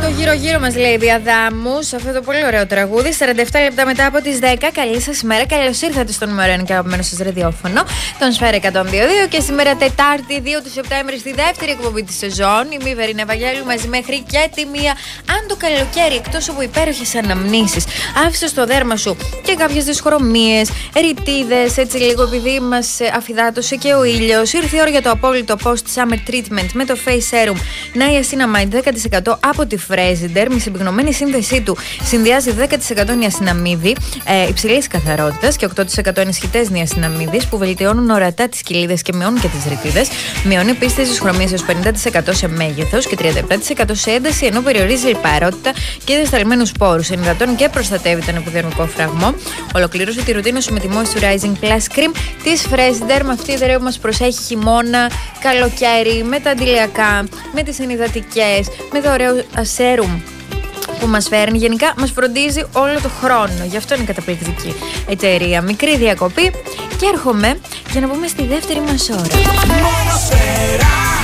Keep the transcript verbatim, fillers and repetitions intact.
το γύρω-γύρω μας, λέει η Διαδάμου, σε αυτό το πολύ ωραίο τραγούδι. σαράντα επτά λεπτά μετά από τις δέκα. Καλή σας ημέρα. Καλώς ήρθατε στον νούμερο ένα και αγαπημένο σας ραδιόφωνο, τον Σφαίρα εκατόν δύο δύο. Και σήμερα, Τετάρτη δύο του Σεπτέμβρη, στη δεύτερη εκπομπή της σεζόν. Η Μη Βερίνα Ευαγγέλου μαζί μέχρι και τη μία. Αν το καλοκαίρι, εκτός από υπέροχες αναμνήσεις, άφησε στο δέρμα σου και κάποιες δυσχρωμίες, ρητίδες, έτσι λίγο επειδή μας αφυδάτωσε και ο ήλιος, ήρθε η ώρα για το απόλυτο post summer treatment με το face serum Niacinamide δέκα τοις εκατό από τη Fresider. Με συμπυκνωμένη σύνδεσή του συνδυάζει δέκα τοις εκατό νιασιναμίδι ε, υψηλής καθαρότητας και οκτώ τοις εκατό ενισχυτές νιασιναμίδης που βελτιώνουν ορατά τις κοιλίδες και μειώνουν και τις ρητίδες. Μειώνει επίσης τις δυσχρωμίες έως πενήντα τοις εκατό σε μέγεθος και τριάντα επτά τοις εκατό σε ένταση, ενώ περιορίζει λιπαρότητα και διασταλμένους πόρους. Ενυδατώνει και προστατεύει τον επιδερμικό φραγμό. Ολοκλήρωσε τη ρουτίνα σου με τη Moisturizing Plus Cream της Fresider. Με αυτή η ιδέα που μας προσέχει χειμώνα, καλοκαίρι, με τα αντιλιακά, με τις ενυδατικές, με το ωραίο σέρουμ που μας φέρνει. Γενικά μας φροντίζει όλο το χρόνο. Γι' αυτό είναι καταπληκτική εταιρεία. Μικρή διακοπή και έρχομαι για να πούμε στη δεύτερη μας ώρα.